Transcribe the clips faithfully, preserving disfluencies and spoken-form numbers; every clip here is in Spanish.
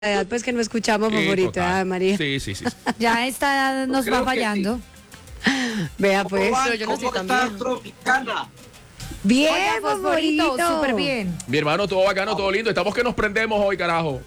edad, pues que no escuchamos Sí, favorito, total. ah, María. Sí, sí, sí. sí. Ya esta edad nos Creo va que fallando. Vea ¿Cómo pues. van? yo no sé ¿Cómo está también. Tropicana? Bien, Oiga, Fosforito, favorito. súper bien. Mi hermano, todo bacano, todo lindo. Estamos que nos prendemos hoy, carajo.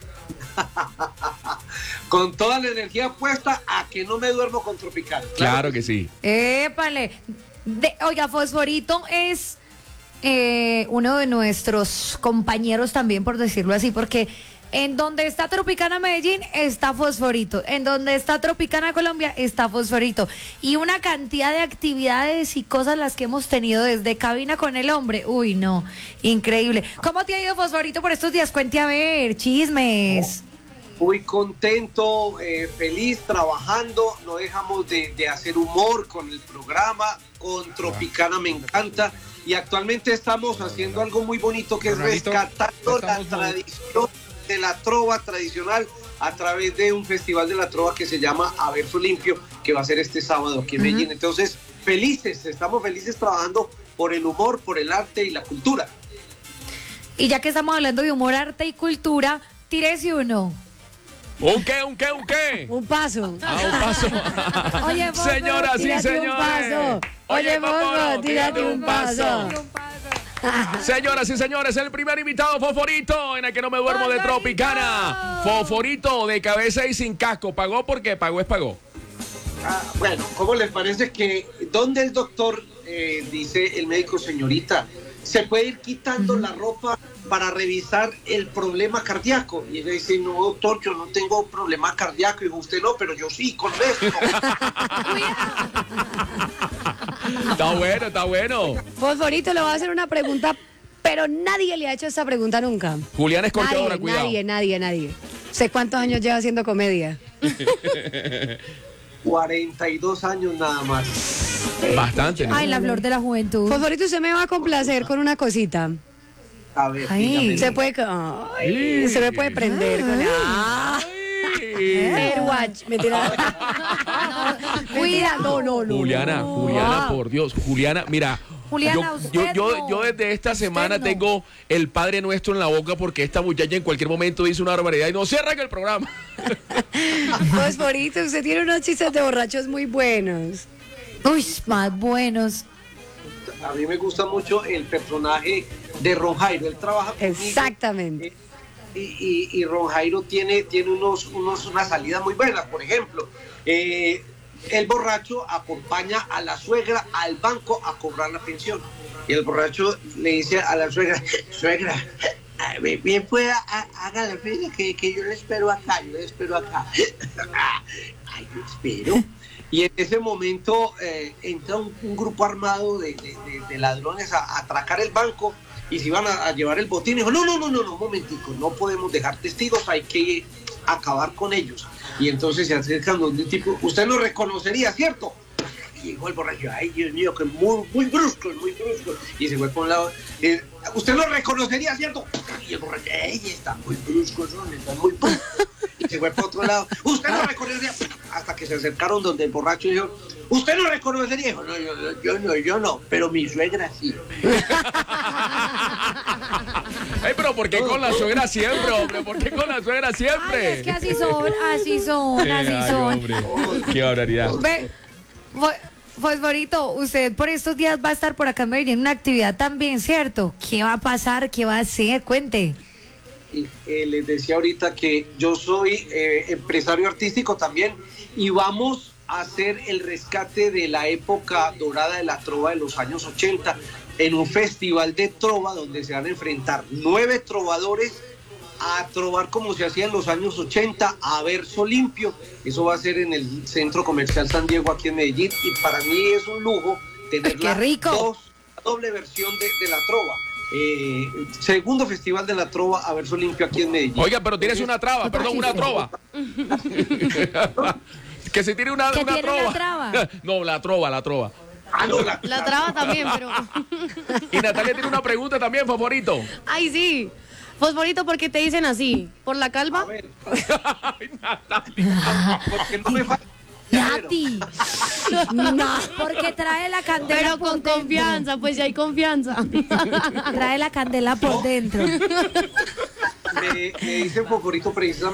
Con toda la energía puesta a que no me duermo con Tropicana. Claro que sí. Épale. De, oiga, Fosforito es eh, uno de nuestros compañeros también, por decirlo así, porque en donde está Tropicana Medellín está Fosforito, en donde está Tropicana Colombia está Fosforito, y una cantidad de actividades y cosas las que hemos tenido desde cabina con el hombre. Uy, no, increíble. ¿Cómo te ha ido, Fosforito, por estos días? Cuente a ver, chismes. Muy contento, eh, feliz, trabajando. No dejamos de, de hacer humor con el programa. Con Tropicana me encanta. Y actualmente estamos haciendo algo muy bonito que es Ronaldito, rescatando la estamos- tradición de la trova tradicional a través de un festival de la trova que se llama A Verso Limpio, que va a ser este sábado aquí en Ujú. Medellín. Entonces, felices, estamos felices trabajando por el humor, por el arte y la cultura. Y ya que estamos hablando de humor, arte y cultura, tírese uno. ¿Un qué, un qué, un qué? Un paso. Ah, un paso. Oye, Fosfo, Señoras y tírate un señores. paso. Oye, Fosfo, tírate un paso. Señoras y señores, el primer invitado Fosforito, en el que no me duermo de ¡Fosforito! Tropicana. Fosforito de cabeza y sin casco. ¿Pagó porque pagó es pagó? Ah, bueno, ¿cómo les parece que donde el doctor, eh, dice el médico, señorita, se puede ir quitando la ropa para revisar el problema cardíaco? Y ella dice, no, doctor, yo no tengo problema cardíaco. Y dijo, usted no, pero yo sí, con esto. Está bueno, está bueno. Fosforito, le voy a hacer una pregunta, pero nadie le ha hecho esa pregunta nunca. Julián Escorteadora, Nadie, cuidado. nadie, nadie, nadie. ¿Sé cuántos años lleva haciendo comedia? cuarenta y dos años nada más. Bastante, ¿no? Ay, la flor de la juventud. Fosforito, usted me va a complacer con una cosita. A ver, Ay, dígame. Se puede... Ay, se me puede prender con... Ah, Ay. Airwatch. Mentira. Cuida, no, no, no. Juliana, no. Juliana, Ah. por Dios. Juliana, mira. Juliana, yo, usted yo, yo, no. yo desde esta Usted semana no. tengo el Padre Nuestro en la boca porque esta muchacha en cualquier momento dice una barbaridad y no cierran el programa. Fosforito, usted tiene unos chistes de borrachos muy buenos. Uy, más buenos. A mí me gusta mucho el personaje de Ron Jairo. Él trabaja conmigo. Exactamente. Eh, Y, y, y Ron Jairo tiene, tiene unos, unos, unas salidas muy buenas. Por ejemplo, eh, el borracho acompaña a la suegra al banco a cobrar la pensión. Y el borracho le dice a la suegra, suegra, ah, bien, bien pueda, ha- haga la fila que, que yo le espero acá, yo le espero acá. Ay, yo espero. Y en ese momento eh, entra un, un grupo armado de, de- de- de ladrones a, a atracar el banco y se iban a, a llevar el botín. Y dijo, no, no, no, no, no, un momentico, no podemos dejar testigos, hay que acabar con ellos. Y entonces se acercan donde un tipo, usted lo reconocería, ¿cierto? Y dijo el borracho, ay, Dios mío, que muy, muy brusco, muy brusco. Y se fue por un lado, eh, usted lo reconocería, ¿cierto? Y el borracho, ay, está muy brusco, son, está muy brusco. Y se fue por otro lado, usted lo reconocería. Hasta que se acercaron donde el borracho dijo, usted lo reconocería. Dijo, no, yo, yo no, yo no, pero mi suegra sí. Ay, pero ¿por qué con la suegra siempre, hombre? ¿Por qué con la suegra siempre? Ay, es que así son, así son, Sí, así ay, son. hombre. Qué barbaridad. Ve, Fo- Fosforito, usted por estos días va a estar por acá en Medellín en una actividad también, ¿cierto? ¿Qué va a pasar? ¿Qué va a hacer? Cuente. Y, eh, les decía ahorita que yo soy eh, empresario artístico también y vamos a hacer el rescate de la época dorada de la trova de los años ochenta en un festival de trova donde se van a enfrentar nueve trovadores a trovar como se hacía en los años ochenta a verso limpio. Eso va a ser en el Centro Comercial San Diego aquí en Medellín y para mí es un lujo tener ¡Qué la rico! dos- doble versión de, de la trova. Eh, segundo festival de la trova a verso limpio aquí en Medellín. Oiga, pero tienes una traba, perdón, una trova. Que se tire una, ¿Que una tiene trova. una traba? No, la trova, la trova. Ah, no, la, La traba también, pero... Y Natalia tiene una pregunta también, Favorito. Ay, sí. Fosforito, ¿por qué te dicen así? ¿Por la a calva? ver, Ay, Natalia. porque no me falta. Nati. No, porque trae la candela Pero por con dentro. confianza, pues ya hay confianza. Trae la candela por dentro. me, me dicen Fosforito precisamente